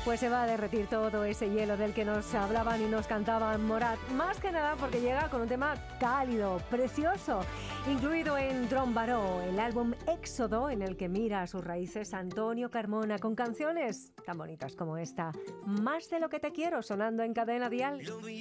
pues se va a derretir todo ese hielo del que nos hablaban y nos cantaban Morat. Más que nada porque llega con un tema cálido, precioso, incluido en Trombaró, el álbum Éxodo, en el que mira a sus raíces Antonio Carmona, con canciones tan bonitas como esta, Más de lo que te quiero, sonando en Cadena Dial.